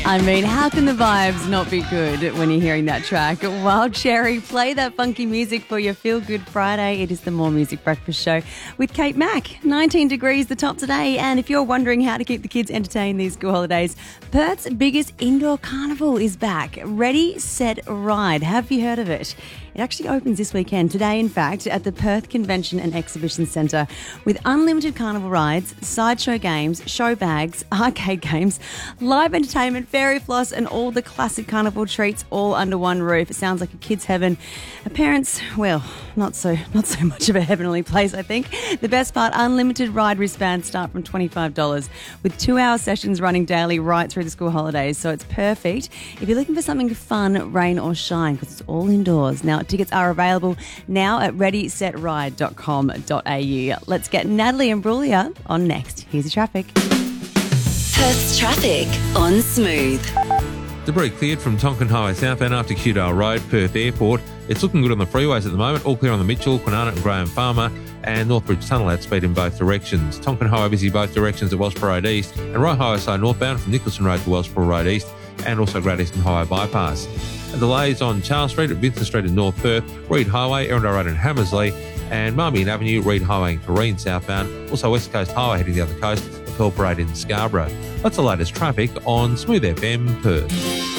I mean, how can the vibes not be good when you're hearing that track? Wild Cherry, play that funky music for your Feel Good Friday. It is the More Music Breakfast Show with Kate Mack. 19 degrees the top today. And if you're wondering how to keep the kids entertained these school holidays, Perth's biggest indoor carnival is back. Ready, Set, Ride. Have you heard of it? It actually opens this weekend, today in fact, at the Perth Convention and Exhibition Centre with unlimited carnival rides, sideshow games, show bags, arcade games, live entertainment, fairy floss and all the classic carnival treats all under one roof. It sounds like a kid's heaven. Parents, well, not so much of a heavenly place, I think. The best part, unlimited ride wristbands start from $25 with 2-hour sessions running daily right through the school holidays. So it's perfect if you're looking for something fun, rain or shine, because it's all indoors. Now, tickets are available now at readysetride.com.au. Let's get Natalie and Brulia on next. Here's the traffic. Perth's traffic on Smooth. Debris cleared from Tonkin Highway southbound after Cudale Road, Perth Airport. It's looking good on the freeways at the moment. All clear on the Mitchell, Kwinana and Graham Farmer and Northbridge Tunnel at speed in both directions. Tonkin Highway busy both directions at Wellsboro Road East and Right Highway side northbound from Nicholson Road to Wellsboro Road East and also Great Eastern Highway bypass. Delays on Charles Street at Vincent Street in North Perth, Reed Highway, Erindale Road in Hammersley and Marmion Avenue, Reed Highway in Careen southbound. Also West Coast Highway heading the other coast, the Pearl Parade in Scarborough. That's the latest traffic on Smooth FM Perth.